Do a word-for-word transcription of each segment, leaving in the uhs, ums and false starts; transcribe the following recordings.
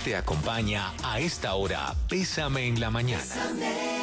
Te acompaña a esta hora, Bésame en la Mañana. Bésame.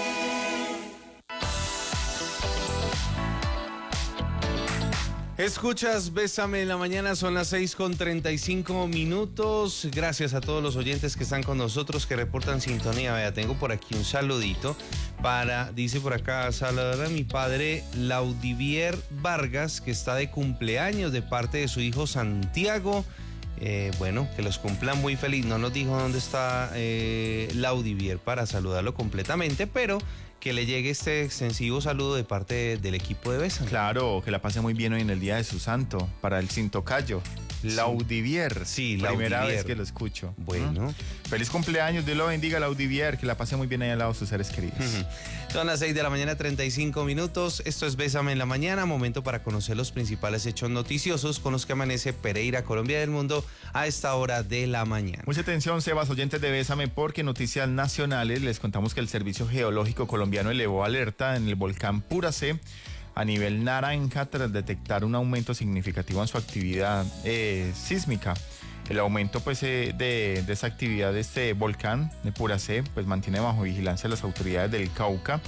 Escuchas Bésame en la Mañana, son las seis con treinta y cinco minutos. Gracias a todos los oyentes que están con nosotros, que reportan sintonía. Vea, tengo por aquí un saludito para, dice por acá, saludar a mi padre Laudivier Vargas, que está de cumpleaños de parte de su hijo Santiago. Eh, bueno, que los cumplan muy feliz. No nos dijo dónde está eh, Laudivier para saludarlo completamente, pero que le llegue este extensivo saludo de parte del equipo de Bésame. Claro, que la pase muy bien hoy en el día de su santo, para el Cintocayo. Laudivier. Sí, Primera Laudivier. vez que lo escucho. Bueno. ¿Mm? Feliz cumpleaños, Dios lo bendiga, Laudivier, que la pase muy bien ahí al lado de sus seres queridos. Uh-huh. Son las seis de la mañana, treinta y cinco minutos. Esto es Bésame en la Mañana, momento para conocer los principales hechos noticiosos con los que amanece Pereira, Colombia del mundo, a esta hora de la mañana. Mucha atención, Sebas, oyentes de Bésame, porque noticias nacionales, les contamos que el Servicio Geológico Colombiano elevó alerta en el volcán Puracé a nivel naranja tras detectar un aumento significativo en su actividad eh, sísmica. El aumento pues, eh, de, de esa actividad de este volcán de Puracé pues, mantiene bajo vigilancia a las autoridades del Cauca.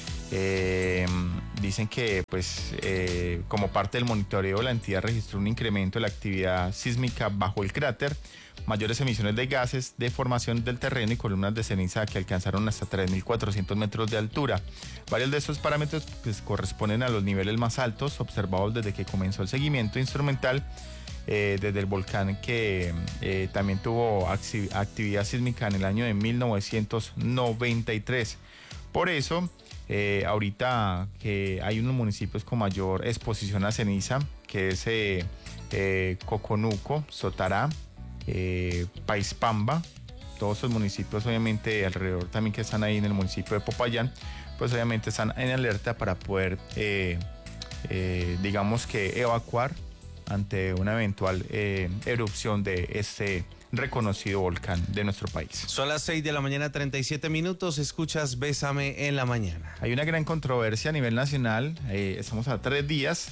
Eh, dicen que pues, eh, como parte del monitoreo la entidad registró un incremento de la actividad sísmica bajo el cráter, mayores emisiones de gases, deformación del terreno y columnas de ceniza que alcanzaron hasta tres mil cuatrocientos metros de altura. Varios de estos parámetros pues, corresponden a los niveles más altos observados desde que comenzó el seguimiento instrumental eh, desde el volcán, que eh, también tuvo actividad sísmica en el año de mil novecientos noventa y tres. Por eso, eh, ahorita que hay unos municipios con mayor exposición a ceniza, que es eh, eh, Coconuco, Sotará, Eh, Paispamba, todos los municipios obviamente alrededor también que están ahí en el municipio de Popayán, pues obviamente están en alerta para poder eh, eh, digamos que evacuar ante una eventual eh, erupción de este reconocido volcán de nuestro país. Son las seis de la mañana, treinta y siete minutos, escuchas Bésame en la Mañana. Hay una gran controversia a nivel nacional, eh, estamos a tres días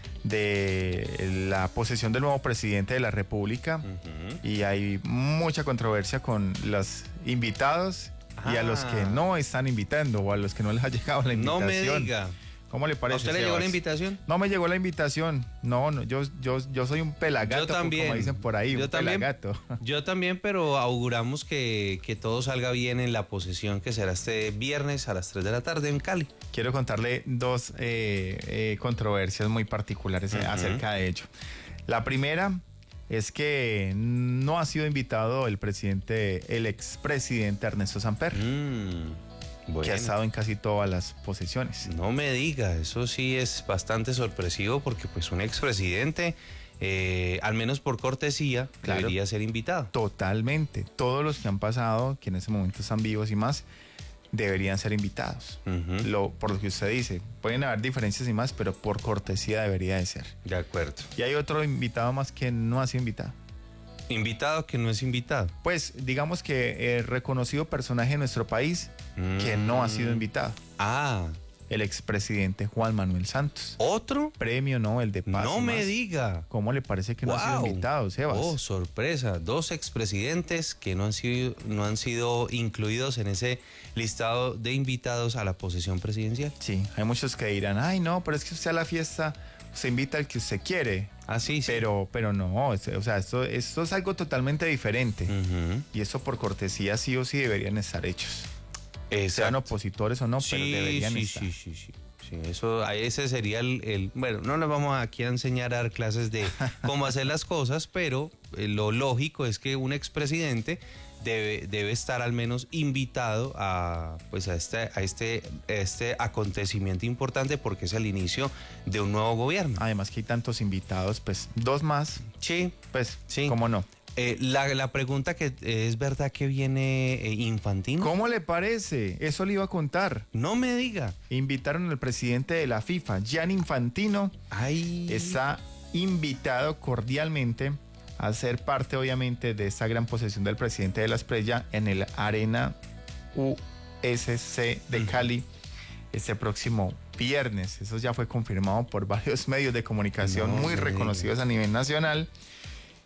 de la posesión del nuevo presidente de la República, uh-huh. y hay mucha controversia con los invitados ah. y a los que no están invitando o a los que no les ha llegado la invitación. No me diga. ¿Cómo le parece? ¿A usted le Sebas? llegó la invitación? No me llegó la invitación. No, no, yo, yo, yo soy un pelagato, yo también, como dicen por ahí, yo un también, pelagato. Yo también, pero auguramos que, que todo salga bien en la posesión que será este viernes a las tres de la tarde en Cali. Quiero contarle dos eh, eh, controversias muy particulares uh-huh. acerca de ello. La primera es que no ha sido invitado el presidente, el expresidente Ernesto Samper. Mm. Bueno. Que ha estado en casi todas las posesiones. No me diga, eso sí es bastante sorpresivo porque pues un expresidente, eh, al menos por cortesía, claro, debería ser invitado. Totalmente, todos los que han pasado, que en ese momento están vivos y más, deberían ser invitados. Uh-huh. Lo, por lo que usted dice, pueden haber diferencias y más, pero por cortesía debería de ser. De acuerdo. Y hay otro invitado más que no ha sido invitado. ¿Invitado que no es invitado? Pues digamos que el reconocido personaje de nuestro país mm. que no ha sido invitado. Ah. El expresidente Juan Manuel Santos. ¿Otro? Premio Nobel de Paz. No me más. diga. ¿Cómo le parece que wow. no ha sido invitado, Sebas? Oh, sorpresa. Dos expresidentes que no han sido, no han sido incluidos en ese listado de invitados a la posesión presidencial. Sí, hay muchos que dirán, ay no, pero es que usted a la fiesta se invita al que usted quiere. Ah, sí, sí. Pero, pero no, o sea, esto, esto es algo totalmente diferente. Uh-huh. Y eso por cortesía sí o sí deberían estar hechos. Exacto. Sean opositores o no, sí, pero deberían sí, estar. Sí, sí, sí, sí. Eso, ese sería el, el... Bueno, no nos vamos aquí a enseñar a dar clases de cómo hacer las cosas, pero eh, lo lógico es que un expresidente debe, debe estar al menos invitado a, pues a, este, a este, este acontecimiento importante porque es el inicio de un nuevo gobierno. Además que hay tantos invitados, pues dos más. Sí. Pues, sí. ¿cómo no? Eh, la, la pregunta que eh, es verdad que viene eh, Infantino. ¿Cómo le parece? Eso le iba a contar. No me diga. Invitaron al presidente de la FIFA, Gianni Infantino. Ay. Está invitado cordialmente a ser parte, obviamente, de esta gran posesión del presidente de la Esprella en el Arena U S C de Cali este próximo viernes. Eso ya fue confirmado por varios medios de comunicación no, muy reconocidos a nivel nacional.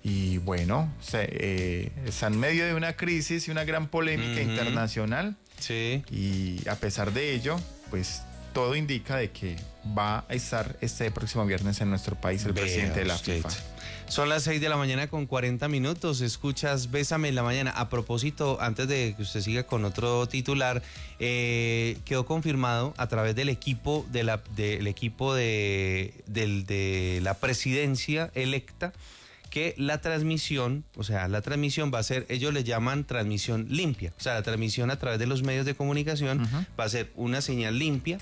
Y bueno, se, eh, está en medio de una crisis y una gran polémica uh-huh. internacional. Sí. Y a pesar de ello, pues todo indica de que va a estar este próximo viernes en nuestro país el Vea presidente de la usted. FIFA. Son las seis de la mañana con cuarenta minutos. Escuchas Bésame en la mañana. A propósito, antes de que usted siga con otro titular, eh, quedó confirmado a través del equipo de la, del equipo de, del, de la presidencia electa que la transmisión, o sea, la transmisión va a ser, ellos le llaman transmisión limpia. O sea, la transmisión a través de los medios de comunicación uh-huh. va a ser una señal limpia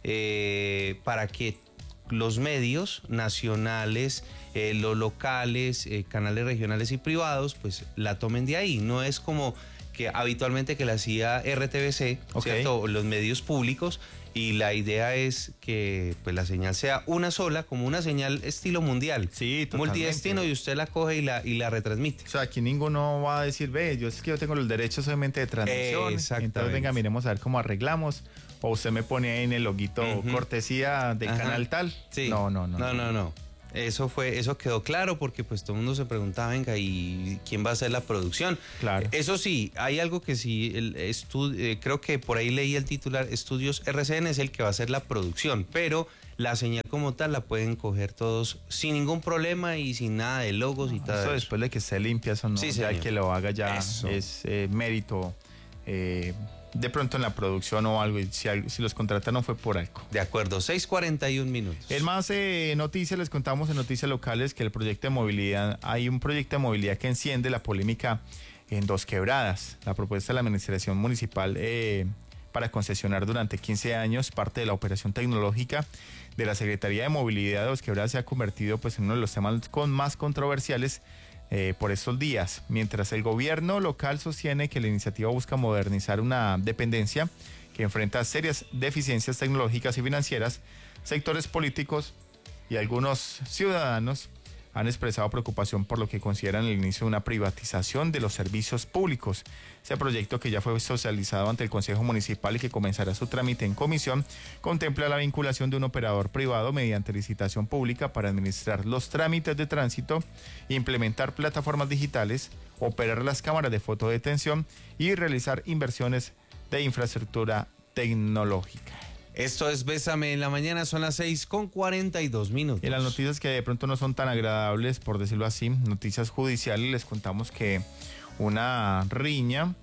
eh, para que los medios nacionales, eh, los locales, eh, canales regionales y privados, pues la tomen de ahí. No es como que habitualmente que la hacía R T V C, okay. ¿cierto? Los medios públicos, y la idea es que pues la señal sea una sola, como una señal estilo mundial. Sí, totalmente. Multidestino, y usted la coge y la, y la retransmite. O sea, aquí ninguno va a decir, ve, yo es que yo tengo los derechos solamente de transmisión. Exactamente. Entonces, venga, miremos a ver cómo arreglamos. O usted me pone ahí en el loguito uh-huh. cortesía del Ajá. canal tal. Sí. No, no, no. No, no, no. Eso fue, eso quedó claro porque pues todo el mundo se preguntaba, venga, ¿y quién va a hacer la producción? Claro. Eso sí, hay algo que sí, el estu- eh, creo que por ahí leí el titular, Estudios R C N es el que va a hacer la producción, pero la señal como tal la pueden coger todos sin ningún problema y sin nada de logos y no, tal. Eso eso. después de que esté limpia, eso no, sí, ya el que lo haga ya eso. es eh, mérito. Eh, de pronto en la producción o algo, y si, si los contratan fue por algo. De acuerdo, seis cuarenta y un minutos. En más eh, noticias, les contamos en noticias locales que el proyecto de movilidad, hay un proyecto de movilidad que enciende la polémica en Dos Quebradas. La propuesta de la administración municipal eh, para concesionar durante quince años parte de la operación tecnológica de la Secretaría de Movilidad de Dos Quebradas se ha convertido pues, en uno de los temas con más controversiales Eh, por estos días, mientras el gobierno local sostiene que la iniciativa busca modernizar una dependencia que enfrenta serias deficiencias tecnológicas y financieras, sectores políticos y algunos ciudadanos han expresado preocupación por lo que consideran el inicio de una privatización de los servicios públicos. Ese proyecto, que ya fue socializado ante el Consejo Municipal y que comenzará su trámite en comisión, contempla la vinculación de un operador privado mediante licitación pública para administrar los trámites de tránsito, implementar plataformas digitales, operar las cámaras de fotodetención y realizar inversiones de infraestructura tecnológica. Esto es Bésame en la mañana, son las seis con cuarenta y dos minutos. Y las noticias que de pronto no son tan agradables, por decirlo así, noticias judiciales, les contamos que una riña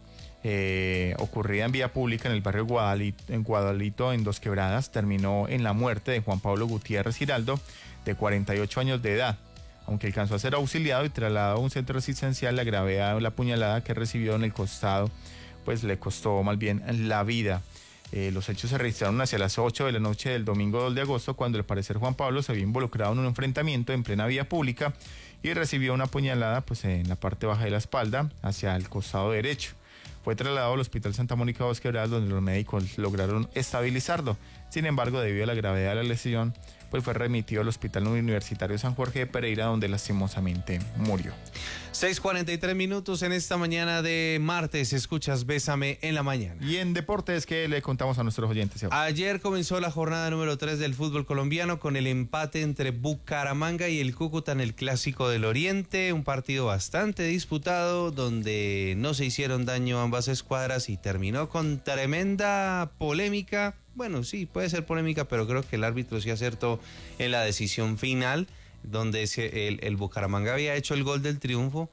eh, ocurrida en vía pública en el barrio Guadalito, en Guadalito, en Dos Quebradas, terminó en la muerte de Juan Pablo Gutiérrez Giraldo, de cuarenta y ocho años de edad. Aunque alcanzó a ser auxiliado y trasladado a un centro asistencial, la gravedad de la puñalada que recibió en el costado, pues le costó más bien la vida. Eh, los hechos se registraron hacia las ocho de la noche del domingo dos de agosto, cuando al parecer Juan Pablo se había involucrado en un enfrentamiento en plena vía pública y recibió una puñalada pues, en la parte baja de la espalda hacia el costado derecho. Fue trasladado al Hospital Santa Mónica Dos Quebradas, donde los médicos lograron estabilizarlo. Sin embargo, debido a la gravedad de la lesión, pues fue remitido al Hospital Universitario San Jorge de Pereira, donde lastimosamente murió. seis cuarenta y tres minutos en esta mañana de martes. Escuchas Bésame en la mañana. Y en deportes, ¿qué le contamos a nuestros oyentes? Ayer comenzó la jornada número tres del fútbol colombiano con el empate entre Bucaramanga y el Cúcuta en el Clásico del Oriente. Un partido bastante disputado donde no se hicieron daño ambas escuadras y terminó con tremenda polémica. Bueno, sí, puede ser polémica, pero creo que el árbitro sí acertó en la decisión final, donde se, el, el Bucaramanga había hecho el gol del triunfo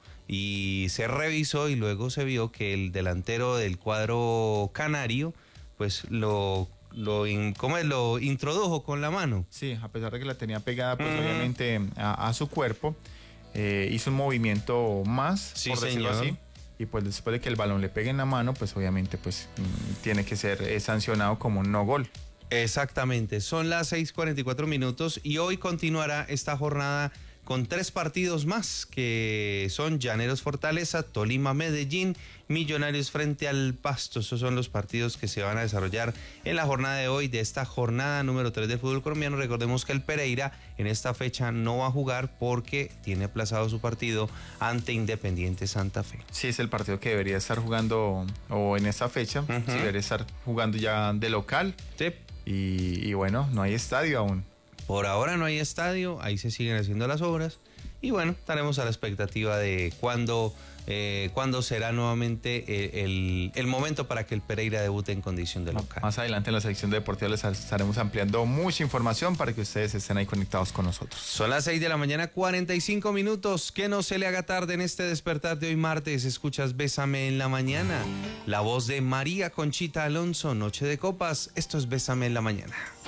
y se revisó y luego se vio que el delantero del cuadro canario, pues lo, lo, ¿cómo es? Lo introdujo con la mano. Sí, a pesar de que la tenía pegada, pues mm. obviamente a, a su cuerpo, eh, hizo un movimiento más, sí, por decirlo señor. así. Y pues después de que el balón le pegue en la mano, pues obviamente pues tiene que ser eh, sancionado como un no gol. Exactamente, son las seis cuarenta y cuatro minutos y hoy continuará esta jornada con tres partidos más, que son Llaneros Fortaleza, Tolima Medellín, Millonarios frente al Pasto. Esos son los partidos que se van a desarrollar en la jornada de hoy, de esta jornada número tres del fútbol colombiano. Recordemos que el Pereira en esta fecha no va a jugar porque tiene aplazado su partido ante Independiente Santa Fe. Sí, es el partido que debería estar jugando o en esta fecha, uh-huh. sí, debería estar jugando ya de local. Sí. Y, y bueno, no hay estadio aún. Por ahora no hay estadio, ahí se siguen haciendo las obras Y bueno, estaremos a la expectativa de cuándo, eh, cuándo será nuevamente el, el momento para que el Pereira debute en condición de local. Más adelante en la sección deportiva les estaremos ampliando mucha información para que ustedes estén ahí conectados con nosotros. Son las seis de la mañana, cuarenta y cinco minutos. Que no se le haga tarde en este despertar de hoy martes. Escuchas Bésame en la mañana. La voz de María Conchita Alonso, Noche de Copas. Esto es Bésame en la mañana.